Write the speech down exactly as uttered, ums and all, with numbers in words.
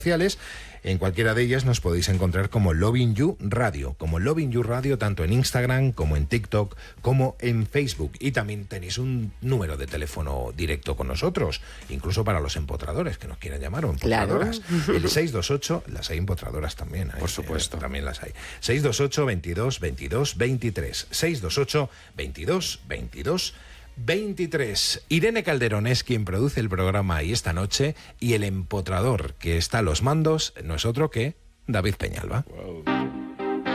sociales. En cualquiera de ellas nos podéis encontrar como Loving You Radio, como Loving You Radio, tanto en Instagram como en TikTok, como en Facebook. Y también tenéis un número de teléfono directo con nosotros, incluso para los empotradores que nos quieran llamar, o empotradoras. Claro. El seis dos ocho, las hay empotradoras también. Hay, Por supuesto. Eh, también las hay. seis dos ocho, veintidós, veintidós, veintitrés. seis dos ocho, veintidós, veintidós, veintitrés. Irene Calderón es quien produce el programa y esta noche, y el empotrador que está a los mandos no es otro que David Peñalba. Wow.